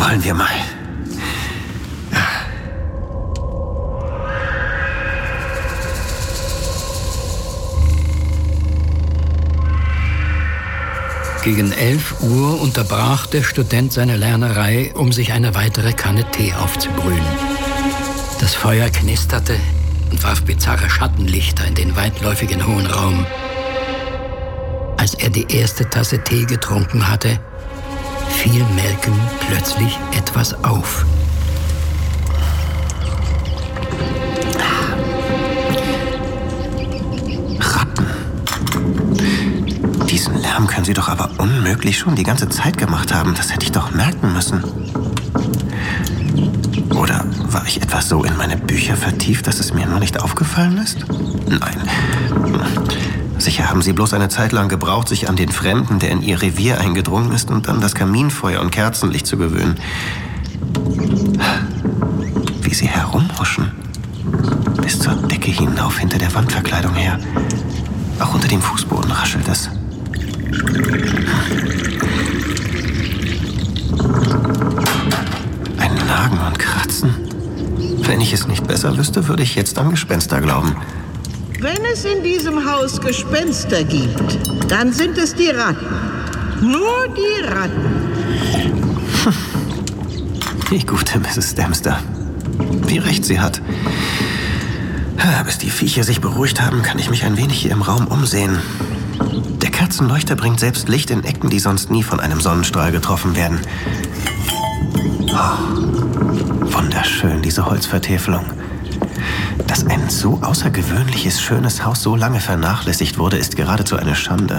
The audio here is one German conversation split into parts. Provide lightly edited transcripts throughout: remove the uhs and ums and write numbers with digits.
Wollen wir mal. Gegen 11 Uhr unterbrach der Student seine Lernerei, um sich eine weitere Kanne Tee aufzubrühen. Das Feuer knisterte und warf bizarre Schattenlichter in den weitläufigen hohen Raum. Als er die erste Tasse Tee getrunken hatte, fiel Malcolm plötzlich etwas auf. Ratten. Diesen Lärm können Sie doch aber unmöglich schon die ganze Zeit gemacht haben. Das hätte ich doch merken müssen. Oder war ich etwa so in meine Bücher vertieft, dass es mir nur nicht aufgefallen ist? Nein. Sicher haben Sie bloß eine Zeit lang gebraucht, sich an den Fremden, der in Ihr Revier eingedrungen ist, und dann das Kaminfeuer und Kerzenlicht zu gewöhnen. Wie Sie herumhuschen. Bis zur Decke hinauf hinter der Wandverkleidung her. Auch unter dem Fußboden raschelt es. Ein Nagen und Kratzen. Wenn ich es nicht besser wüsste, würde ich jetzt an Gespenster glauben. Wenn es in diesem Haus Gespenster gibt, dann sind es die Ratten. Nur die Ratten. Die gute Mrs. Dempster. Wie recht sie hat. Bis die Viecher sich beruhigt haben, kann ich mich ein wenig hier im Raum umsehen. Der Kerzenleuchter bringt selbst Licht in Ecken, die sonst nie von einem Sonnenstrahl getroffen werden. Oh, wunderschön, diese Holzvertäfelung. Dass ein so außergewöhnliches, schönes Haus so lange vernachlässigt wurde, ist geradezu eine Schande.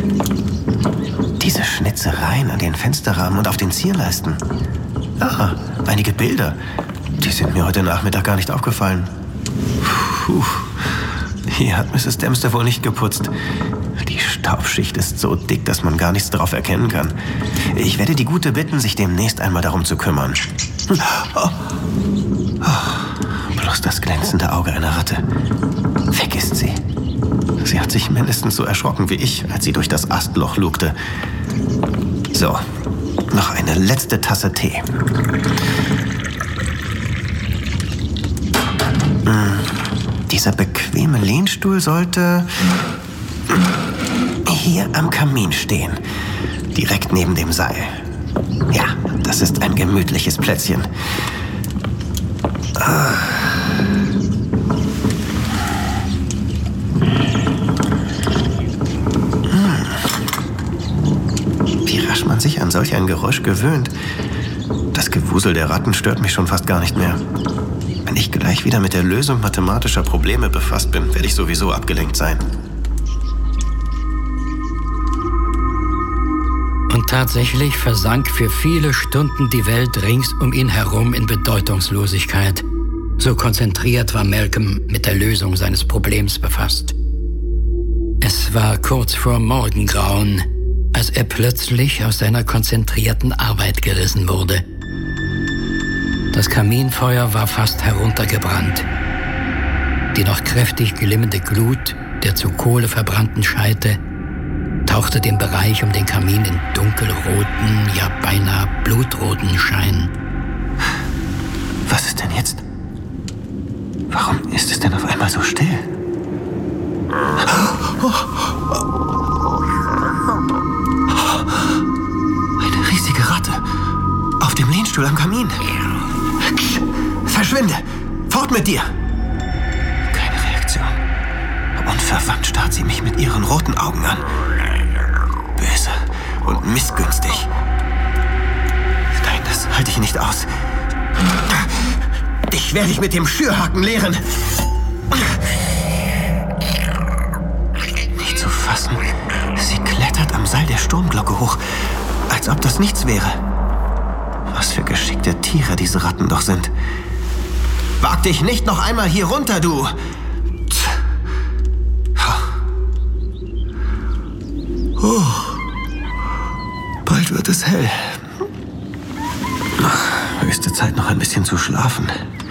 Diese Schnitzereien an den Fensterrahmen und auf den Zierleisten. Ah, einige Bilder. Die sind mir heute Nachmittag gar nicht aufgefallen. Puh, hier hat Mrs. Dempster wohl nicht geputzt. Die Staubschicht ist so dick, dass man gar nichts darauf erkennen kann. Ich werde die Gute bitten, sich demnächst einmal darum zu kümmern. Oh. Oh. Bloß das glänzende Auge einer Ratte. Weg ist sie. Sie hat sich mindestens so erschrocken wie ich, als sie durch das Astloch lugte. So, noch eine letzte Tasse Tee. Dieser bequeme Lehnstuhl sollte hier am Kamin stehen, direkt neben dem Seil. Ja, das ist ein gemütliches Plätzchen. Wie rasch man sich an solch ein Geräusch gewöhnt. Das Gewusel der Ratten stört mich schon fast gar nicht mehr. Wenn ich gleich wieder mit der Lösung mathematischer Probleme befasst bin, werde ich sowieso abgelenkt sein. Und tatsächlich versank für viele Stunden die Welt rings um ihn herum in Bedeutungslosigkeit. So konzentriert war Malcolm mit der Lösung seines Problems befasst. Es war kurz vor Morgengrauen, als er plötzlich aus seiner konzentrierten Arbeit gerissen wurde. Das Kaminfeuer war fast heruntergebrannt. Die noch kräftig glimmende Glut der zu Kohle verbrannten Scheite tauchte den Bereich um den Kamin in dunkelroten, ja beinahe blutroten Schein. Was ist denn jetzt? Warum ist es denn auf einmal so still? Eine riesige Ratte. Auf dem Lehnstuhl am Kamin. Verschwinde! Fort mit dir! Keine Reaktion. Unverwandt starrt sie mich mit ihren roten Augen an. Böse und missgünstig. Nein, das halte ich nicht aus. Ich werde dich mit dem Schürhaken lehren. Nicht zu fassen. Sie klettert am Seil der Sturmglocke hoch, als ob das nichts wäre. Was für geschickte Tiere diese Ratten doch sind. Wag dich nicht noch einmal hier runter, du! Oh. Bald wird es hell. Höchste Zeit, noch ein bisschen zu schlafen.